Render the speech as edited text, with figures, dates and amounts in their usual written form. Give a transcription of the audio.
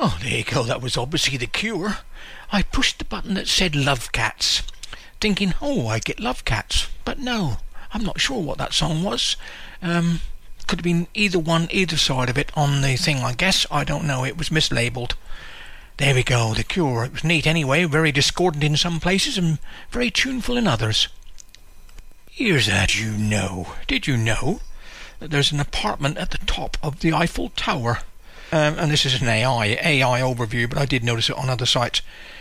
Oh, there you go, that was obviously the cure. I pushed the button that said Love Cats, thinking, oh, I get Love Cats. But no, I'm not sure what that song was. Could have been either side of it on the thing, I guess. I don't know, it was mislabelled. There we go, the cure. It was neat anyway, very discordant in some places and very tuneful in others. Here's that you know. Did you know that there's an apartment at the top of the Eiffel Tower? And this is an AI overview, but I did notice it on other sites.